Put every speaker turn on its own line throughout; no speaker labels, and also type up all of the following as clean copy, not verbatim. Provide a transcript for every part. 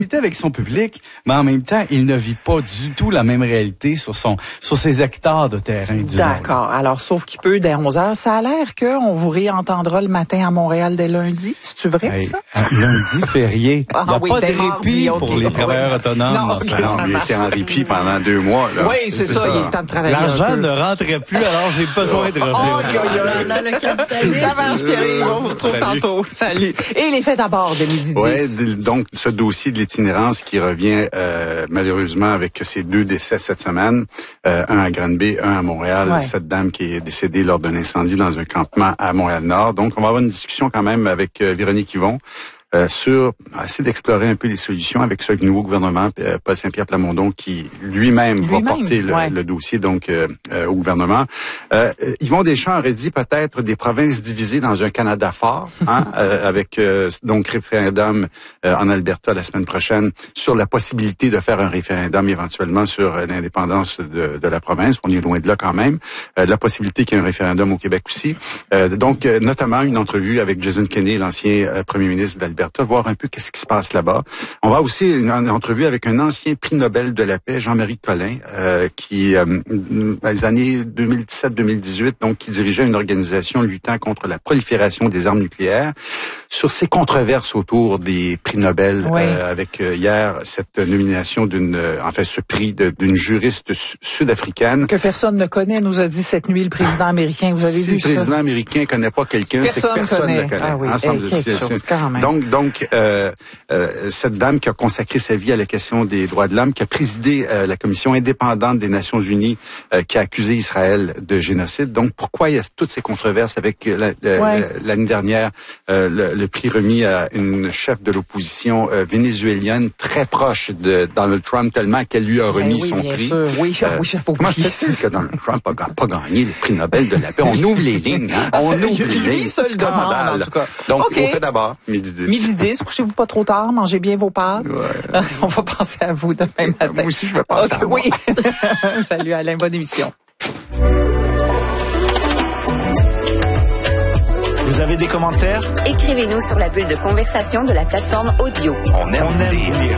avec son public, mais en même temps, il ne vit pas du tout la même réalité sur ses hectares de terrain, disons.
D'accord. Alors, sauf qu'il peut, dès 11h, ça a l'air qu'on vous réentendra le matin à Montréal dès lundi. C'est-tu vrai, ça?
Lundi férié. Il n'y a pas de répit pour les travailleurs autonomes.
Non,
il était en répit pendant 2 mois. Là.
Oui, c'est ça. Il est temps de travailler.
L'argent ne rentrait plus, alors j'ai besoin de revenir.
Ça marche, Pierre. On vous retrouve tantôt. Salut. Et les fêtes à bord de midi 10.
Oui, donc ce dossier de l'itinérance qui revient malheureusement avec ces 2 décès cette semaine, un à Granby, un à Montréal, cette dame qui est décédée lors d'un incendie dans un campement à Montréal-Nord. Donc, on va avoir une discussion quand même avec Véronique Yvon sur essayer d'explorer un peu les solutions avec ce nouveau gouvernement, Paul Saint-Pierre Plamondon, qui lui-même va porter le dossier donc au gouvernement. Yvon Deschamps aurait dit peut-être des provinces divisées dans un Canada fort, avec donc référendum en Alberta la semaine prochaine sur la possibilité de faire un référendum éventuellement sur l'indépendance de la province. On est loin de là quand même. La possibilité qu'il y ait un référendum au Québec aussi. Donc, notamment une entrevue avec Jason Kenney, l'ancien premier ministre d'Alberta, voir un peu qu'est-ce qui se passe là-bas. On va aussi une entrevue avec un ancien prix Nobel de la paix, Jean-Marie Collin, qui, dans les années 2017-2018, donc, qui dirigeait une organisation luttant contre la prolifération des armes nucléaires. Sur ces controverses autour des prix Nobel, avec hier cette nomination ce prix d'une juriste sud-africaine.
Que personne ne connaît, nous a dit cette nuit le président américain. Vous avez vu ça?
Si le président américain connaît pas quelqu'un, c'est que personne ne le connaît.
Ah oui,
Donc, cette dame qui a consacré sa vie à la question des droits de l'homme, qui a présidé la commission indépendante des Nations Unies, qui a accusé Israël de génocide. Donc, pourquoi il y a toutes ces controverses avec l'année dernière, le prix remis à une chef de l'opposition vénézuélienne très proche de Donald Trump, tellement qu'elle lui a remis son prix. Comment se fait-il que Donald Trump n'a pas gagné le prix Nobel de la paix? On ouvre les lignes, hein? On ouvre les lignes.
Seul demande, en tout cas.
Donc, on fait d'abord midi 10.
Midi 10, couchez-vous pas trop tard, mangez bien vos pâtes. On va penser à vous demain matin.
Moi aussi, je vais penser à moi.
Oui. Salut Alain, bonne émission.
Vous avez des commentaires?
Écrivez-nous sur la bulle de conversation de la plateforme audio.
On aime lire.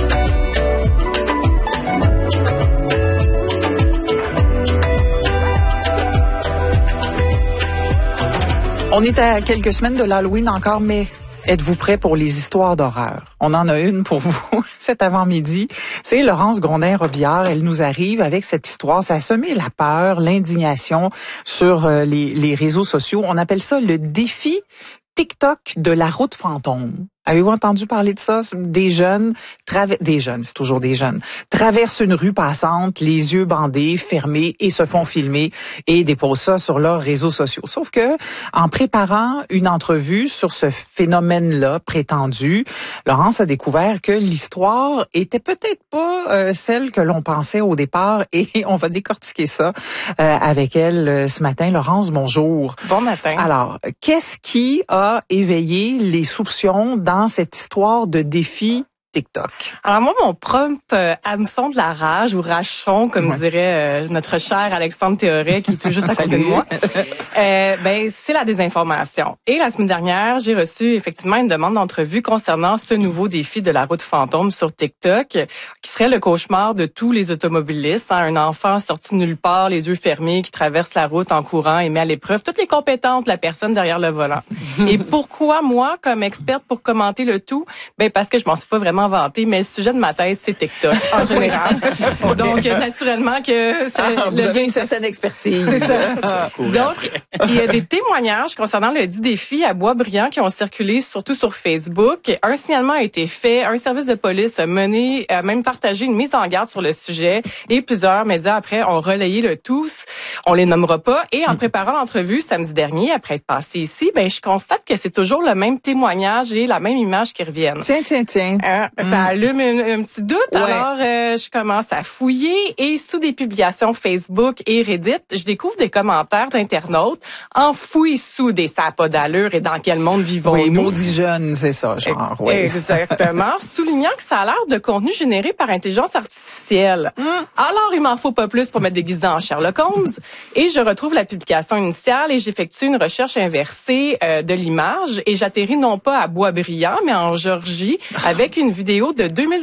On est à quelques semaines de l'Halloween encore, mais êtes-vous prêts pour les histoires d'horreur? On en a une pour vous cet avant-midi. C'est Laurence Grondin-Robillard. Elle nous arrive avec cette histoire. Ça a semé la peur, l'indignation sur les réseaux sociaux. On appelle ça le défi TikTok de la route fantôme. Avez-vous entendu parler de ça? Des jeunes, c'est toujours des jeunes, traversent une rue passante, les yeux bandés, fermés et se font filmer et déposent ça sur leurs réseaux sociaux. Sauf que, en préparant une entrevue sur ce phénomène-là prétendu, Laurence a découvert que l'histoire était peut-être pas celle que l'on pensait au départ et on va décortiquer ça avec elle ce matin. Laurence, bonjour.
Bon matin.
Alors, qu'est-ce qui a éveillé les soupçons dans cette histoire de défi TikTok?
Alors moi, mon propre hameçon de la rage ou rachon, comme dirait notre cher Alexandre Théoret, qui est tout juste à côté de moi, c'est la désinformation. Et la semaine dernière, j'ai reçu effectivement une demande d'entrevue concernant ce nouveau défi de la route fantôme sur TikTok, qui serait le cauchemar de tous les automobilistes. Un enfant sorti de nulle part, les yeux fermés, qui traverse la route en courant et met à l'épreuve toutes les compétences de la personne derrière le volant. Et pourquoi moi, comme experte pour commenter le tout? Parce que je m'en suis pas vraiment vantée, mais le sujet de ma thèse, c'est TikTok, en général. Donc, naturellement que
vous avez une certaine expertise.
C'est ça. Donc, il y a des témoignages concernant le dit défi à Boisbriand qui ont circulé surtout sur Facebook. Un signalement a été fait, un service de police a même partagé une mise en garde sur le sujet et plusieurs médias après ont relayé le tout. On les nommera pas. Et en préparant l'entrevue samedi dernier, après être passé ici, je constate que c'est toujours le même témoignage et la même image qui reviennent.
Tiens.
Ça allume un petit doute. Ouais. Alors, je commence à fouiller et sous des publications Facebook et Reddit, je découvre des commentaires d'internautes enfouis sous des ça n'a pas d'allure et dans quel monde vivons-nous.
Oui, maudit jeune, c'est ça, genre. Oui.
Exactement. Soulignant que ça a l'air de contenu généré par intelligence artificielle. Alors, il m'en faut pas plus pour me déguiser en Sherlock Holmes. Et je retrouve la publication initiale et j'effectue une recherche inversée de l'image et j'atterris non pas à Boisbriand, mais en Géorgie avec une vidéo de 2000